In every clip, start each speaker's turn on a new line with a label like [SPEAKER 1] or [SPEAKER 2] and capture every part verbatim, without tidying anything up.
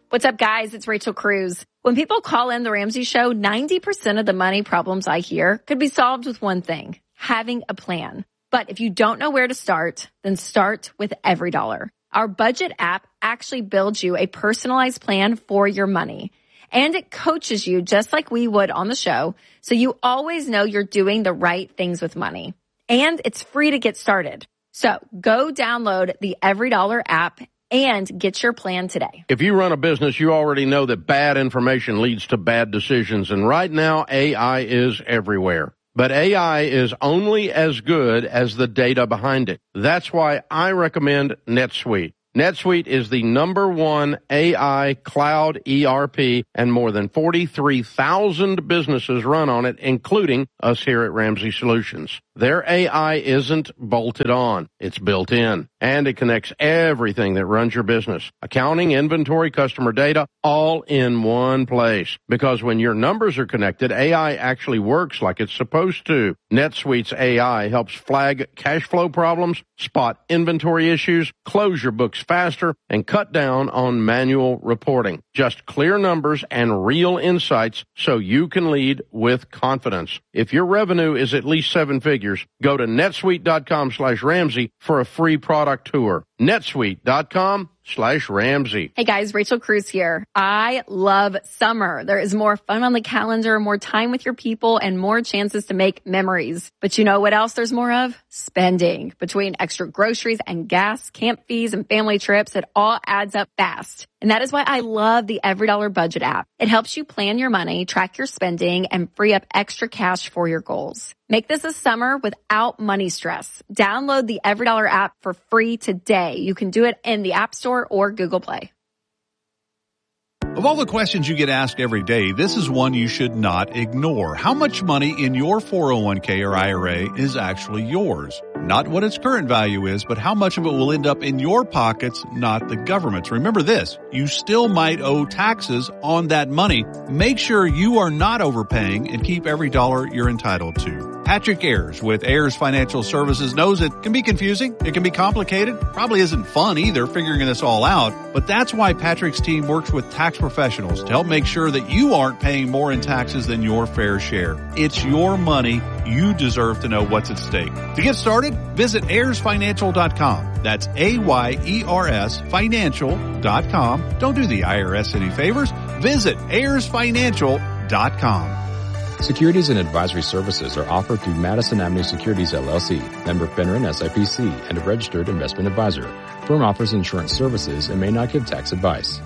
[SPEAKER 1] What's up, guys? It's Rachel Cruz. When people call in The Ramsey Show, ninety percent of the money problems I hear could be solved with one thing, having a plan. But if you don't know where to start, then start with EveryDollar. Our budget app actually builds you a personalized plan for your money. And it coaches you just like we would on the show, so you always know you're doing the right things with money. And it's free to get started. So go download the EveryDollar app and get your plan today.
[SPEAKER 2] If you run a business, you already know that bad information leads to bad decisions. And right now, A I is everywhere. But A I is only as good as the data behind it. That's why I recommend NetSuite. NetSuite is the number one A I cloud E R P, and more than forty-three thousand businesses run on it, including us here at Ramsey Solutions. Their A I isn't bolted on. It's built in, and it connects everything that runs your business. Accounting, inventory, customer data, all in one place. Because when your numbers are connected, A I actually works like it's supposed to. NetSuite's A I helps flag cash flow problems, spot inventory issues, close your books faster, and cut down on manual reporting. Just clear numbers and real insights so you can lead with confidence. If your revenue is at least seven figures, go to netsuite.com slash Ramsey for a free product tour. netsuite.com slash Ramsey.
[SPEAKER 1] Hey guys, Rachel Cruz here. I love summer. There is more fun on the calendar, more time with your people, and more chances to make memories. But you know what else there's more of? Spending. Between extra groceries and gas, camp fees, and family trips, it all adds up fast. And that is why I love the EveryDollar budget app. It helps you plan your money, track your spending, and free up extra cash for your goals. Make this a summer without money stress. Download the EveryDollar app for free today. You can do it in the App Store or Google Play.
[SPEAKER 3] Of all the questions you get asked every day, this is one you should not ignore. How much money in your four oh one k or I R A is actually yours? Not what its current value is, but how much of it will end up in your pockets, not the government's. Remember this, you still might owe taxes on that money. Make sure you are not overpaying and keep every dollar you're entitled to. Patrick Ayers with Ayers Financial Services knows it can be confusing, it can be complicated, probably isn't fun either figuring this all out, but that's why Patrick's team works with tax professionals to help make sure that you aren't paying more in taxes than your fair share. It's your money. You deserve to know what's at stake. To get started, visit ayers financial dot com. That's A Y E R S financial dot com. Don't do the I R S any favors. Visit ayers financial dot com.
[SPEAKER 4] Securities and advisory services are offered through Madison Avenue Securities, L L C, member FINRA and S I P C, and a registered investment advisor. Firm offers insurance services and may not give tax advice.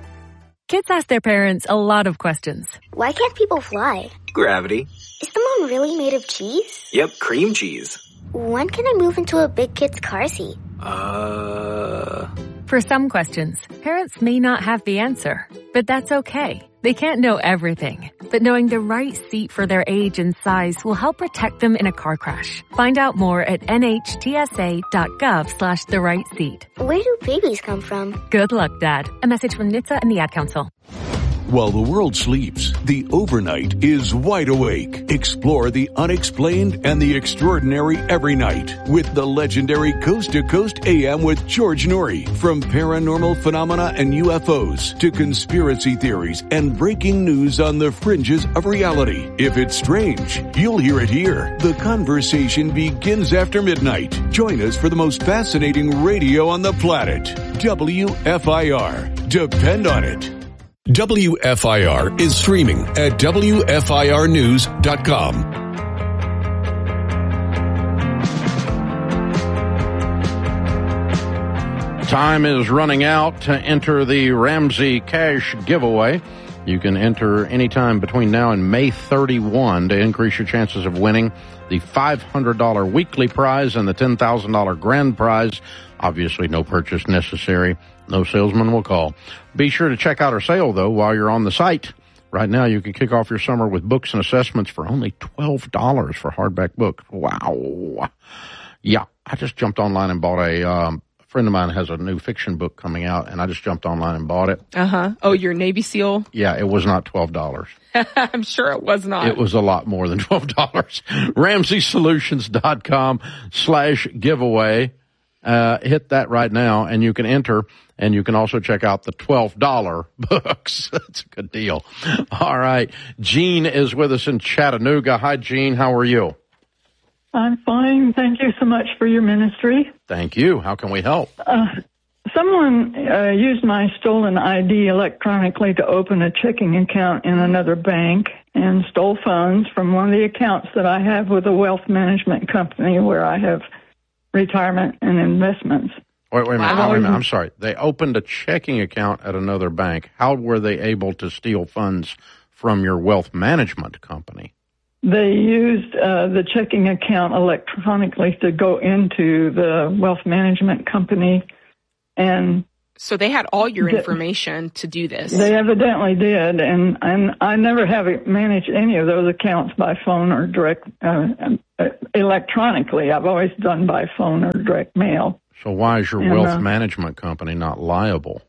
[SPEAKER 5] Kids ask their parents a lot of questions.
[SPEAKER 6] Why can't people fly?
[SPEAKER 7] Gravity.
[SPEAKER 6] Is the moon really made of cheese?
[SPEAKER 7] Yep, cream cheese.
[SPEAKER 6] When can I move into a big kid's car seat?
[SPEAKER 7] Uh...
[SPEAKER 5] For some questions, parents may not have the answer, but that's okay. They can't know everything, but knowing the right seat for their age and size will help protect them in a car crash. Find out more at nhtsa.gov slash the right seat.
[SPEAKER 6] Where do babies come from?
[SPEAKER 5] Good luck, Dad. A message from N H T S A and the Ad Council.
[SPEAKER 8] While the world sleeps, the overnight is wide awake. Explore the unexplained and the extraordinary every night with the legendary Coast to Coast A M with George Noory. From paranormal phenomena and U F Os to conspiracy theories and breaking news on the fringes of reality. If it's strange, you'll hear it here. The conversation begins after midnight. Join us for the most fascinating radio on the planet. W F I R. Depend on it. W F I R is streaming at W F I R news dot com.
[SPEAKER 2] Time is running out to enter the Ramsey Cash giveaway. You can enter anytime between now and May thirty-first to increase your chances of winning the five hundred dollars weekly prize and the ten thousand dollars grand prize. Obviously, no purchase necessary. No salesman will call. Be sure to check out our sale, though, while you're on the site. Right now, you can kick off your summer with books and assessments for only twelve dollars for hardback books. Wow. Yeah, I just jumped online and bought a, um, a friend of mine has a new fiction book coming out, and I just jumped online and bought it.
[SPEAKER 9] Uh-huh. Oh, your Navy SEAL?
[SPEAKER 2] Yeah, it was not twelve dollars.
[SPEAKER 9] I'm sure it was not.
[SPEAKER 2] It was a lot more than twelve dollars. Ramsey Solutions dot com slash giveaway. Uh, hit that right now, and you can enter, and you can also check out the twelve dollar books. That's a good deal. All right. Jean is with us in Chattanooga. Hi, Jean. How are you?
[SPEAKER 10] I'm fine. Thank you so much for your ministry.
[SPEAKER 2] Thank you. How can we help?
[SPEAKER 10] Uh, someone uh, used my stolen I D electronically to open a checking account in another bank and stole funds from one of the accounts that I have with a wealth management company where I have retirement and investments.
[SPEAKER 2] Wait, wait a minute.
[SPEAKER 10] Wow.
[SPEAKER 2] Wait a minute. I'm sorry. They opened a checking account at another bank. How were they able to steal funds from your wealth management company?
[SPEAKER 10] They used uh, the checking account electronically to go into the wealth management company, and
[SPEAKER 9] so they had all your
[SPEAKER 10] the,
[SPEAKER 9] information to do this.
[SPEAKER 10] They evidently did, and, and I never have managed any of those accounts by phone or direct uh, electronically. I've always done by phone or direct mail.
[SPEAKER 2] So why is your
[SPEAKER 10] and,
[SPEAKER 2] wealth
[SPEAKER 10] uh,
[SPEAKER 2] management company not liable?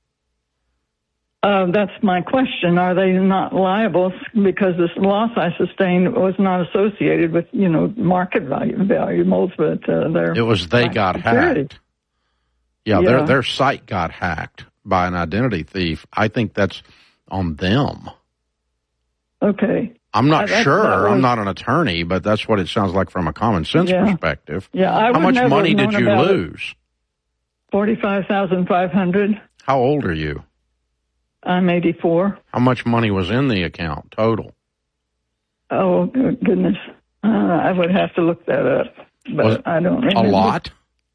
[SPEAKER 10] Uh, that's my question. Are they not liable because this loss I sustained was not associated with, you know, market value valuables, but uh, their
[SPEAKER 2] it was they got
[SPEAKER 10] security.
[SPEAKER 2] hacked. Yeah,
[SPEAKER 10] yeah,
[SPEAKER 2] their their site got hacked by an identity thief. I think that's on them.
[SPEAKER 10] Okay.
[SPEAKER 2] I'm not
[SPEAKER 10] Uh,
[SPEAKER 2] sure.
[SPEAKER 10] was,
[SPEAKER 2] I'm not an attorney, but that's what it sounds like from a common sense
[SPEAKER 10] yeah.
[SPEAKER 2] perspective.
[SPEAKER 10] Yeah, I
[SPEAKER 2] How
[SPEAKER 10] would
[SPEAKER 2] much
[SPEAKER 10] never
[SPEAKER 2] money
[SPEAKER 10] have
[SPEAKER 2] did you
[SPEAKER 10] known about
[SPEAKER 2] lose?
[SPEAKER 10] Forty-five thousand five hundred.
[SPEAKER 2] How old are you?
[SPEAKER 10] I'm eighty-four.
[SPEAKER 2] How much money was in the account total?
[SPEAKER 10] Oh goodness, uh, I would have to look that up, but
[SPEAKER 2] Was
[SPEAKER 10] I don't remember.
[SPEAKER 2] A lot.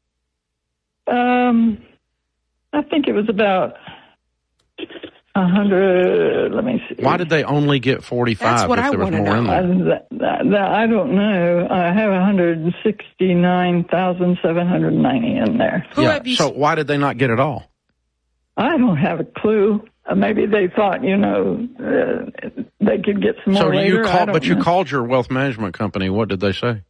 [SPEAKER 10] Um, I think it was about a hundred. Let me see.
[SPEAKER 2] Why did they only get forty-five
[SPEAKER 9] That's what
[SPEAKER 2] if
[SPEAKER 9] I
[SPEAKER 2] there was
[SPEAKER 9] wanna
[SPEAKER 2] more in
[SPEAKER 9] know.
[SPEAKER 2] there?
[SPEAKER 10] I, that, that, that, I don't know. I have one hundred sixty-nine thousand seven hundred ninety in there.
[SPEAKER 9] Who
[SPEAKER 2] yeah.
[SPEAKER 9] have you
[SPEAKER 2] So why did they not get it all?
[SPEAKER 10] I don't have a clue. Uh, maybe they thought, you know, uh, they could get some more
[SPEAKER 2] So do
[SPEAKER 10] later.
[SPEAKER 2] you
[SPEAKER 10] I
[SPEAKER 2] call?
[SPEAKER 10] don't
[SPEAKER 2] But you
[SPEAKER 10] know.
[SPEAKER 2] called your wealth management company. What did they say?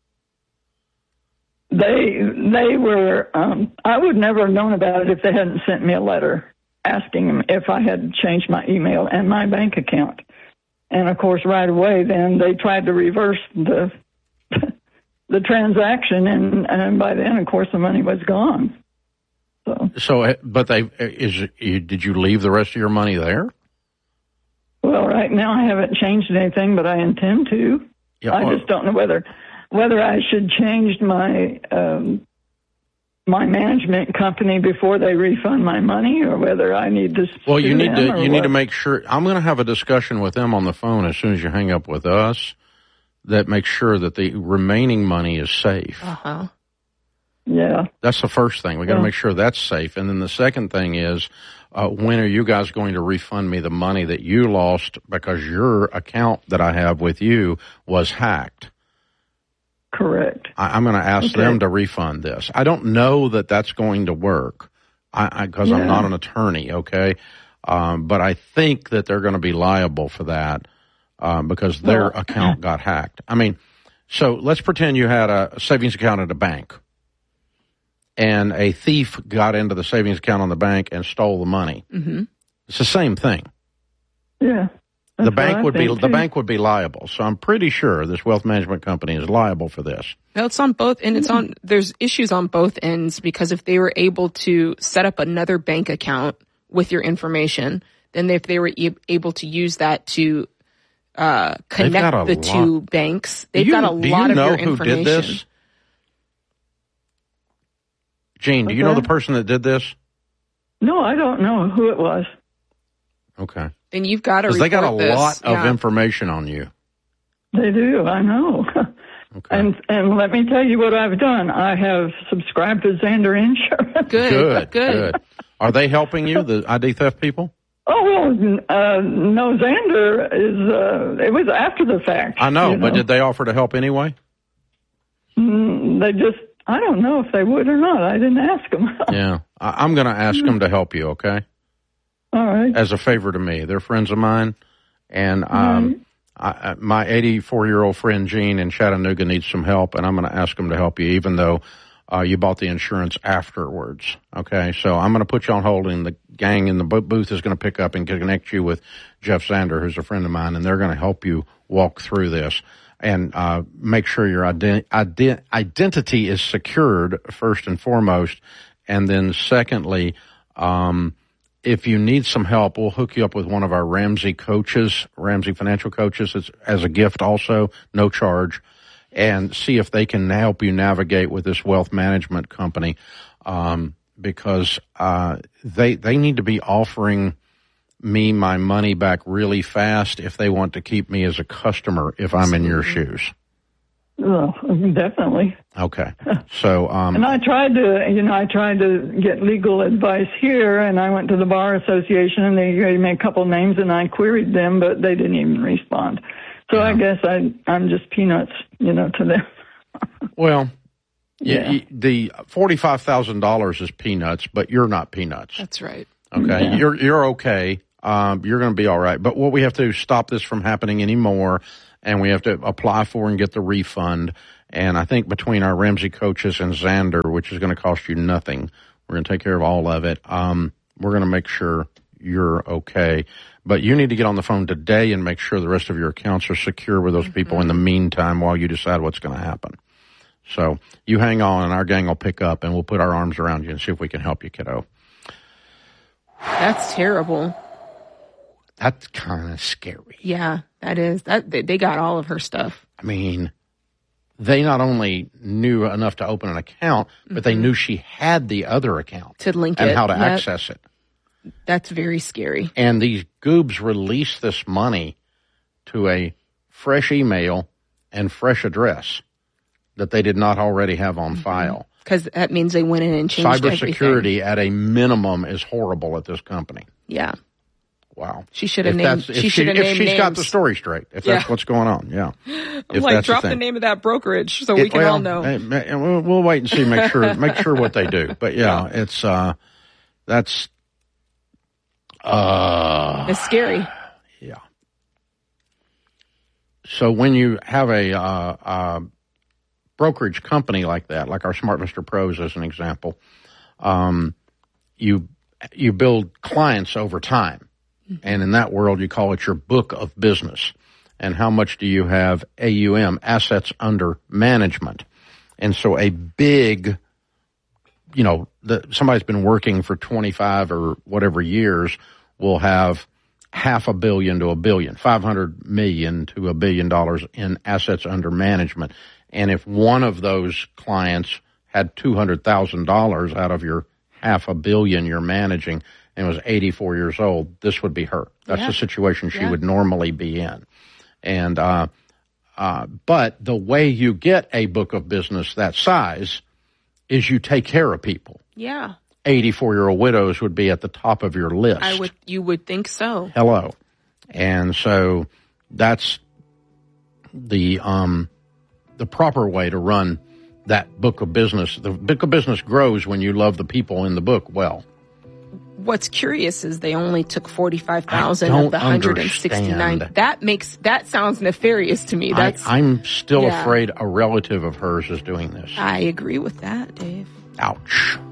[SPEAKER 10] They they were. Um, I would never have known about it if they hadn't sent me a letter asking them if I had changed my email and my bank account. And of course, right away, then they tried to reverse the the transaction, and, and by then, of course, the money was gone. So,
[SPEAKER 2] So, but they is did you leave the rest of your money there?
[SPEAKER 10] well, right now I haven't changed anything, but I intend to.
[SPEAKER 2] Yeah,
[SPEAKER 10] I
[SPEAKER 2] well-
[SPEAKER 10] just don't know whether whether I should change my um, my management company before they refund my money, or whether I need to.
[SPEAKER 2] Well, you
[SPEAKER 10] sue
[SPEAKER 2] need
[SPEAKER 10] them
[SPEAKER 2] to
[SPEAKER 10] or
[SPEAKER 2] you need to
[SPEAKER 10] what.
[SPEAKER 2] make sure. I'm going to have a discussion with them on the phone as soon as you hang up with us. That makes sure that the remaining money is safe.
[SPEAKER 9] Uh huh.
[SPEAKER 10] Yeah.
[SPEAKER 2] That's the first thing. We got to
[SPEAKER 10] Yeah.
[SPEAKER 2] make sure that's safe. And then the second thing is, uh, when are you guys going to refund me the money that you lost because your account that I have with you was hacked?
[SPEAKER 10] Correct.
[SPEAKER 2] I, I'm going to ask
[SPEAKER 10] Okay.
[SPEAKER 2] them to refund this. I don't know that that's going to work I because
[SPEAKER 10] Yeah.
[SPEAKER 2] I'm not an attorney, okay? Um, but I think that they're going to be liable for that um, because their
[SPEAKER 10] Well-
[SPEAKER 2] account got hacked. I mean, so let's pretend you had a savings account at a bank and a thief got into the savings account on the bank and stole the money.
[SPEAKER 9] Mm-hmm.
[SPEAKER 2] It's the same thing.
[SPEAKER 10] Yeah.
[SPEAKER 2] The
[SPEAKER 10] That's
[SPEAKER 2] bank
[SPEAKER 10] what I
[SPEAKER 2] would be
[SPEAKER 10] think,
[SPEAKER 2] the
[SPEAKER 10] too.
[SPEAKER 2] bank would be liable. So I'm pretty sure this wealth management company is liable for this.
[SPEAKER 9] No, it's on both, and it's on, there's issues on both ends, because if they were able to set up another bank account with your information, then if they were e- able to use that to uh,
[SPEAKER 2] got
[SPEAKER 9] connect
[SPEAKER 2] a
[SPEAKER 9] the
[SPEAKER 2] lot-
[SPEAKER 9] two banks, they've
[SPEAKER 2] do you,
[SPEAKER 9] got a
[SPEAKER 2] do
[SPEAKER 9] lot
[SPEAKER 2] you
[SPEAKER 9] of
[SPEAKER 2] know
[SPEAKER 9] your
[SPEAKER 2] who
[SPEAKER 9] information.
[SPEAKER 2] did this? Gene, do you know
[SPEAKER 10] Okay.
[SPEAKER 2] the person that did this?
[SPEAKER 10] No, I don't know who it was.
[SPEAKER 2] Okay.
[SPEAKER 9] Then you've got to
[SPEAKER 2] Because
[SPEAKER 9] report
[SPEAKER 2] they got a
[SPEAKER 9] this.
[SPEAKER 2] lot of
[SPEAKER 9] Yeah.
[SPEAKER 2] information on you.
[SPEAKER 10] They do. I know.
[SPEAKER 2] Okay.
[SPEAKER 10] And and let me tell you what I've done. I have subscribed to Xander Insurance.
[SPEAKER 9] Good,
[SPEAKER 2] Good,
[SPEAKER 9] good.
[SPEAKER 2] good. Are they helping you, the I D theft people?
[SPEAKER 10] Oh, well, uh, no, Xander is, uh, it was after the fact.
[SPEAKER 2] I know,
[SPEAKER 10] you
[SPEAKER 2] but did they offer to help anyway?
[SPEAKER 10] Mm, They just, I don't know if they would or not. I didn't ask them.
[SPEAKER 2] Yeah. I, I'm going to ask them to help you, okay?
[SPEAKER 10] All right.
[SPEAKER 2] As a favor to me. They're friends of mine. And um, I, I, my eighty-four-year-old friend Gene in Chattanooga needs some help, and I'm going to ask them to help you, even though uh, you bought the insurance afterwards. Okay? So I'm going to put you on hold, and the gang in the bo- booth is going to pick up and connect you with Jeff Zander, who's a friend of mine, and they're going to help you walk through this. and uh, make sure your ident- ident- identity is secured first and foremost. And then secondly, um, if you need some help, we'll hook you up with one of our Ramsey coaches, Ramsey financial coaches. It's as a gift also, no charge, and see if they can help you navigate with this wealth management company, um, because uh, they they need to be offering me my money back really fast if they want to keep me as a customer if I'm in your shoes.
[SPEAKER 10] Well, definitely.
[SPEAKER 2] Okay. So, um,
[SPEAKER 10] and I tried to, you know, I tried to get legal advice here, and I went to the Bar Association, and they gave me a couple names, and I queried them, but they didn't even respond. So yeah. I guess I, I'm just peanuts, you know, to them.
[SPEAKER 2] Well,
[SPEAKER 10] yeah.
[SPEAKER 2] y- the forty-five thousand dollars is peanuts, but you're not peanuts.
[SPEAKER 9] That's right.
[SPEAKER 2] Okay.
[SPEAKER 10] Yeah.
[SPEAKER 2] You're, you're okay. Um, you're going to be all right. But what we have to do is stop this from happening anymore. And we have to apply for and get the refund. And I think between our Ramsey coaches and Xander, which is going to cost you nothing, we're going to take care of all of it. Um, we're going to make sure you're okay. But you need to get on the phone today and make sure the rest of your accounts are secure with those mm-hmm. people in the meantime while you decide what's going to happen. So you hang on, and our gang will pick up, and we'll put our arms around you and see if we can help you, kiddo.
[SPEAKER 9] That's terrible.
[SPEAKER 2] That's kind of scary.
[SPEAKER 9] Yeah, that is. That they, they got all of her stuff.
[SPEAKER 2] I mean, they not only knew enough to open an account, but mm-hmm. they knew she had the other account.
[SPEAKER 9] To link
[SPEAKER 2] and
[SPEAKER 9] it.
[SPEAKER 2] And how to
[SPEAKER 9] yep.
[SPEAKER 2] access it.
[SPEAKER 9] That's very scary.
[SPEAKER 2] And these goobs released this money to a fresh email and fresh address that they did not already have on mm-hmm. file.
[SPEAKER 9] Because that means they went in and changed everything.
[SPEAKER 2] Cybersecurity at a minimum is horrible at this company.
[SPEAKER 9] Yeah.
[SPEAKER 2] Wow.
[SPEAKER 9] She should have
[SPEAKER 2] if
[SPEAKER 9] named.
[SPEAKER 2] If
[SPEAKER 9] she should have
[SPEAKER 2] if
[SPEAKER 9] named
[SPEAKER 2] she's
[SPEAKER 9] names.
[SPEAKER 2] got the story straight, if
[SPEAKER 9] yeah.
[SPEAKER 2] that's what's going on, yeah.
[SPEAKER 9] I'm
[SPEAKER 2] if
[SPEAKER 9] like,
[SPEAKER 2] that's
[SPEAKER 9] drop
[SPEAKER 2] the,
[SPEAKER 9] the name of that brokerage so
[SPEAKER 2] it,
[SPEAKER 9] we can
[SPEAKER 2] well,
[SPEAKER 9] all know.
[SPEAKER 2] Hey, we'll, we'll wait and see. Make sure. Make sure what they do. But yeah, yeah. it's uh, that's uh,
[SPEAKER 9] it's scary.
[SPEAKER 2] Yeah. So when you have a uh, uh, brokerage company like that, like our Smart Mister Pros as an example, um, you you build clients over time. And in that world, you call it your book of business. And how much do you have A U M, assets under management? And so a big, you know, the, somebody's been working for twenty-five or whatever years will have half a billion to a billion, five hundred million to a billion dollars in assets under management. And if one of those clients had two hundred thousand dollars out of your half a billion you're managing, and was eighty-four years old, this would be her. That's yeah. the situation she yeah. would normally be in. And, uh, uh, but the way you get a book of business that size is you take care of people.
[SPEAKER 9] Yeah.
[SPEAKER 2] eighty-four-year-old widows would be at the top of your list.
[SPEAKER 9] I would, you would think so.
[SPEAKER 2] Hello. And so that's the, um, the proper way to run that book of business. The book of business grows when you love the people in the book well.
[SPEAKER 9] What's curious is they only took forty-five thousand of the one hundred sixty-nine. That makes, that sounds nefarious to me. That's,
[SPEAKER 2] I, I'm still
[SPEAKER 9] yeah.
[SPEAKER 2] afraid a relative of hers is doing this.
[SPEAKER 9] I agree with that, Dave.
[SPEAKER 2] Ouch.